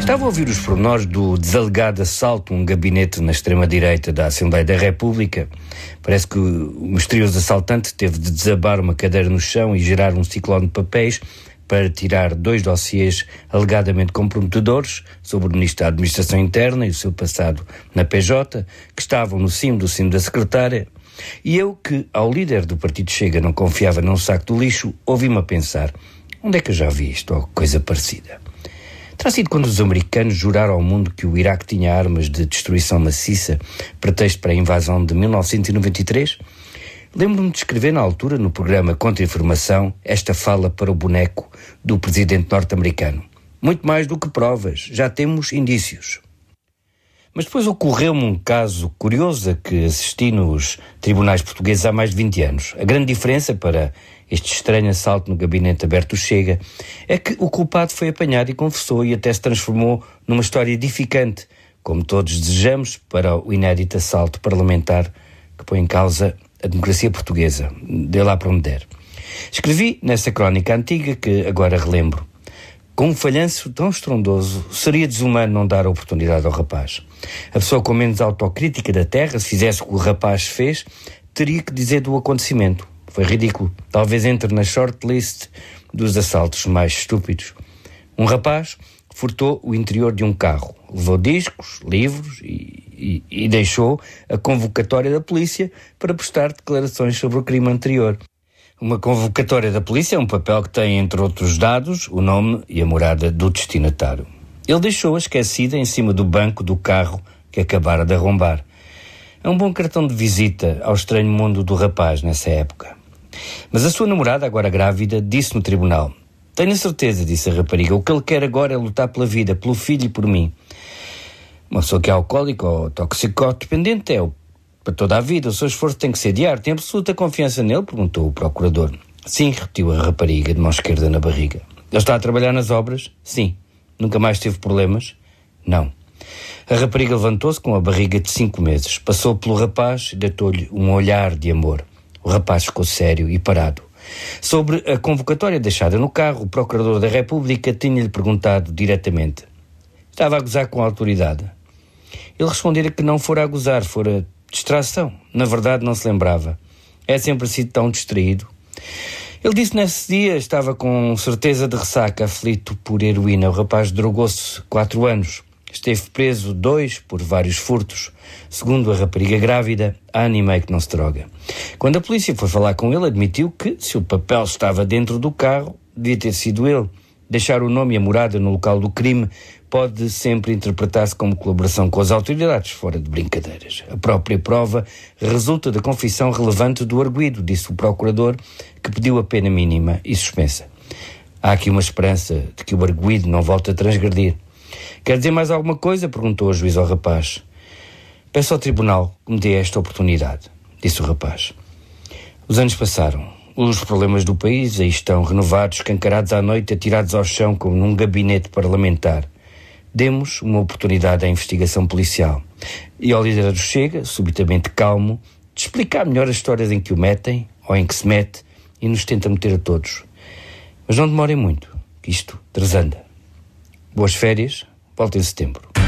Estava a ouvir os pormenores do desalegado assalto a um gabinete na extrema-direita da Assembleia da República. Parece que o misterioso assaltante teve de desabar uma cadeira no chão e gerar um ciclone de papéis para tirar 2 dossiês alegadamente comprometedores sobre o Ministro da Administração Interna e o seu passado na PJ, que estavam no cimo da secretária. E eu, que ao líder do Partido Chega não confiava num saco do lixo, ouvi-me a pensar: onde é que eu já vi isto ou coisa parecida? Terá sido quando os americanos juraram ao mundo que o Iraque tinha armas de destruição maciça, pretexto para a invasão de 1993? Lembro-me de escrever na altura, no programa Contra-Informação, esta fala para o boneco do presidente norte-americano: muito mais do que provas, já temos indícios. Mas depois ocorreu-me um caso curioso a que assisti nos tribunais portugueses há mais de 20 anos. A grande diferença para este estranho assalto no gabinete aberto do Chega é que o culpado foi apanhado e confessou, e até se transformou numa história edificante, como todos desejamos, para o inédito assalto parlamentar que põe em causa a democracia portuguesa, de lá para onde der. Escrevi nessa crónica antiga, que agora relembro: com um falhanço tão estrondoso, seria desumano não dar a oportunidade ao rapaz. A pessoa com menos autocrítica da terra, se fizesse o que o rapaz fez, teria que dizer do acontecimento: foi ridículo, talvez entre na shortlist dos assaltos mais estúpidos. Um rapaz furtou o interior de um carro, levou discos, livros e deixou a convocatória da polícia para prestar declarações sobre o crime anterior. Uma convocatória da polícia é um papel que tem, entre outros dados, o nome e a morada do destinatário. Ele deixou-a esquecida em cima do banco do carro que acabara de arrombar. É um bom cartão de visita ao estranho mundo do rapaz nessa época. Mas a sua namorada, agora grávida, disse no tribunal: tenho a certeza, disse a rapariga, o que ele quer agora é lutar pela vida, pelo filho e por mim. Uma pessoa que é alcoólica ou toxicodependente para toda a vida, o seu esforço tem que ser diário. Tem absoluta confiança nele? Perguntou o procurador. Sim, repetiu a rapariga, de mão esquerda na barriga. Ele está a trabalhar nas obras? Sim. Nunca mais teve problemas? Não. A rapariga levantou-se com a barriga de 5 meses, passou pelo rapaz e deitou-lhe um olhar de amor. O rapaz ficou sério e parado. Sobre a convocatória deixada no carro, o procurador da República tinha-lhe perguntado diretamente: estava a gozar com a autoridade? Ele respondera que não fora a gozar, fora distração. Na verdade, não se lembrava. É sempre sido tão distraído. Ele disse nesse dia estava com certeza de ressaca, aflito por heroína. O rapaz drogou-se 4 anos. Esteve preso 2 por vários furtos. Segundo a rapariga grávida, há ano e meio que não se droga. Quando a polícia foi falar com ele, admitiu que, se o papel estava dentro do carro, devia ter sido ele. Deixar o nome e a morada no local do crime pode sempre interpretar-se como colaboração com as autoridades, fora de brincadeiras. A própria prova resulta da confissão relevante do arguido, disse o procurador, que pediu a pena mínima e suspensa. Há aqui uma esperança de que o arguido não volte a transgredir. Quer dizer mais alguma coisa? Perguntou o juiz ao rapaz. Peço ao tribunal que me dê esta oportunidade, disse o rapaz. Os anos passaram. Os problemas do país aí estão renovados, escancarados à noite, atirados ao chão como num gabinete parlamentar. Demos uma oportunidade à investigação policial. E ao líder do Chega, subitamente calmo, de explicar melhor as histórias em que o metem, ou em que se mete, e nos tenta meter a todos. Mas não demorem muito, que isto tresanda. Boas férias, volta em setembro.